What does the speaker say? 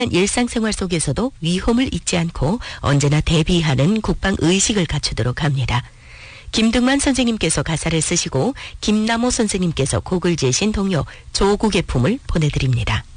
일상생활 속에서도 위험을 잊지 않고 언제나 대비하는 국방의식을 갖추도록 합니다. 김등만 선생님께서 가사를 쓰시고 김남호 선생님께서 곡을 지으신 동요 조국의 품을 보내드립니다.